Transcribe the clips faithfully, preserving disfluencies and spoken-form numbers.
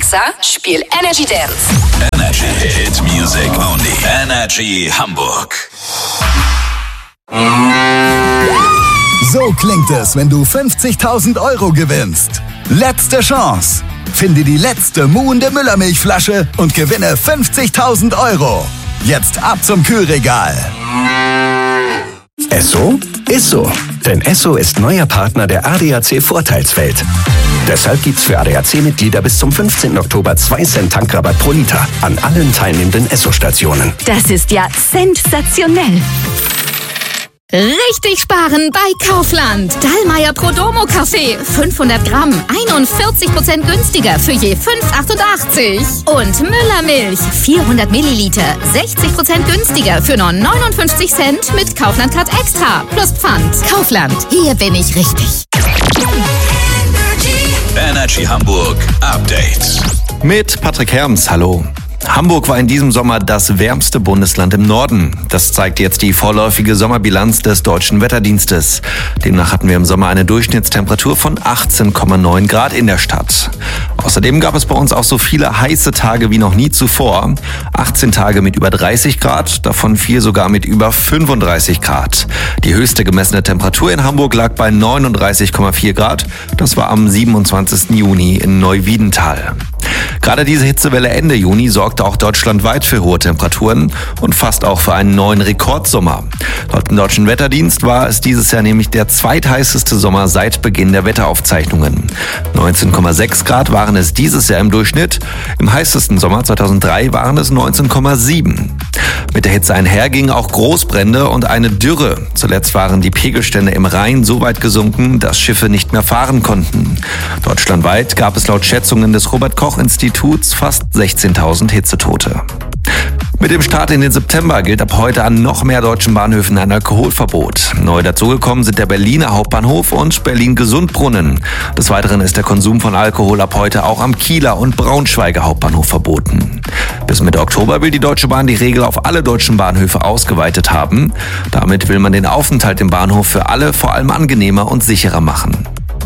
Alexa, spiel Energy Dance. Energy Hit Music Only. Energy Hamburg. So klingt es, wenn du fünfzigtausend Euro gewinnst. Letzte Chance. Finde die letzte muhende Müllermilchflasche und gewinne fünfzigtausend Euro. Jetzt ab zum Kühlregal. Esso ist so. Denn Esso ist neuer Partner der A D A C Vorteilswelt. Deshalb gibt's für A D A C-Mitglieder bis zum fünfzehnten Oktober zwei Cent Tankrabatt pro Liter an allen teilnehmenden Esso-Stationen. Das ist ja sensationell. Richtig sparen bei Kaufland. Dallmayr Prodomo Kaffee. fünfhundert Gramm. einundvierzig Prozent günstiger für je fünf Euro achtundachtzig. Und Müllermilch. vierhundert Milliliter. sechzig Prozent günstiger für nur neunundfünfzig Cent mit Kaufland Card Extra. Plus Pfand. Kaufland. Hier bin ich richtig. Energy Hamburg Update. Mit Patrick Herms, hallo. Hamburg war in diesem Sommer das wärmste Bundesland im Norden. Das zeigt jetzt die vorläufige Sommerbilanz des Deutschen Wetterdienstes. Demnach hatten wir im Sommer eine Durchschnittstemperatur von achtzehn Komma neun Grad in der Stadt. Außerdem gab es bei uns auch so viele heiße Tage wie noch nie zuvor. achtzehn Tage mit über dreißig Grad, davon vier sogar mit über fünfunddreißig Grad. Die höchste gemessene Temperatur in Hamburg lag bei neununddreißig Komma vier Grad. Das war am siebenundzwanzigsten Juni in Neuwiedental. Gerade diese Hitzewelle Ende Juni sorgte auch deutschlandweit für hohe Temperaturen und fast auch für einen neuen Rekordsommer. Laut dem Deutschen Wetterdienst war es dieses Jahr nämlich der zweitheißeste Sommer seit Beginn der Wetteraufzeichnungen. neunzehn Komma sechs Grad waren es dieses Jahr im Durchschnitt. Im heißesten Sommer zweitausenddrei waren es neunzehn Komma sieben. Mit der Hitze einher gingen auch Großbrände und eine Dürre. Zuletzt waren die Pegelstände im Rhein so weit gesunken, dass Schiffe nicht mehr fahren konnten. Deutschlandweit gab es laut Schätzungen des Robert-Koch-Instituts fast sechzehntausend Hitzetote. Mit dem Start in den September gilt ab heute an noch mehr deutschen Bahnhöfen ein Alkoholverbot. Neu dazugekommen sind der Berliner Hauptbahnhof und Berlin-Gesundbrunnen. Des Weiteren ist der Konsum von Alkohol ab heute auch am Kieler und Braunschweiger Hauptbahnhof verboten. Bis Mitte Oktober will die Deutsche Bahn die Regel auf alle deutschen Bahnhöfe ausgeweitet haben. Damit will man den Aufenthalt im Bahnhof für alle vor allem angenehmer und sicherer machen.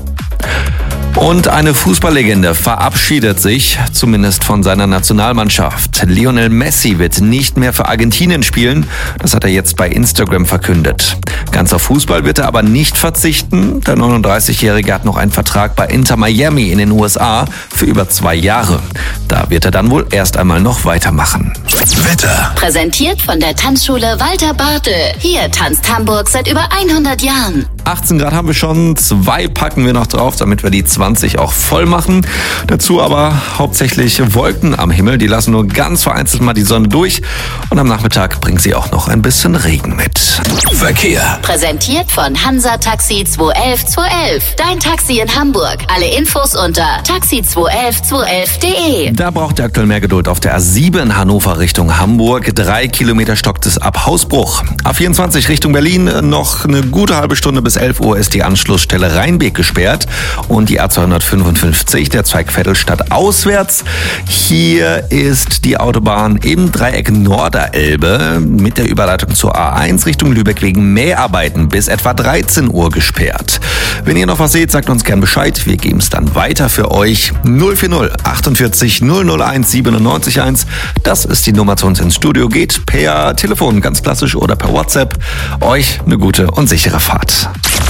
Und eine Fußballlegende verabschiedet sich, zumindest von seiner Nationalmannschaft. Lionel Messi wird nicht mehr für Argentinien spielen, das hat er jetzt bei Instagram verkündet. Ganz auf Fußball wird er aber nicht verzichten. Der neununddreißigjährige hat noch einen Vertrag bei Inter Miami in den U S A für über zwei Jahre. Da wird er dann wohl erst einmal noch weitermachen. Wetter. Präsentiert von der Tanzschule Walter Bartel. Hier tanzt Hamburg seit über hundert Jahren. achtzehn Grad haben wir schon, zwei packen wir noch drauf, damit wir die zwanzig auch voll machen. Dazu aber hauptsächlich Wolken am Himmel, die lassen nur ganz vereinzelt mal die Sonne durch. Und am Nachmittag bringen sie auch noch ein bisschen Regen mit. Verkehr. Präsentiert von Hansa Taxi zwei elf zwei elf. Dein Taxi in Hamburg. Alle Infos unter taxi zwei elf zwei elf punkt de. Da braucht ihr aktuell mehr Geduld auf der A sieben Hannover Richtung Hamburg. Drei Kilometer stockt es ab Hausbruch. A vierundzwanzig Richtung Berlin noch eine gute halbe Stunde bis elf Uhr ist die Anschlussstelle Rheinbeek gesperrt. Und die A zweihundertfünfundfünfzig, der Zweig Vettelstadt auswärts. Hier ist die Autobahn im Dreieck Norderelbe mit der Überleitung zur A eins Richtung Lübeck wegen Mäharbeiten bis etwa dreizehn Uhr gesperrt. Wenn ihr noch was seht, sagt uns gern Bescheid. Wir geben es dann weiter für euch. null vier null achtundvierzig null null eins siebenundneunzig eins. Das ist die Nummer zu uns ins Studio. Geht per Telefon, ganz klassisch, oder per WhatsApp. Euch eine gute und sichere Fahrt.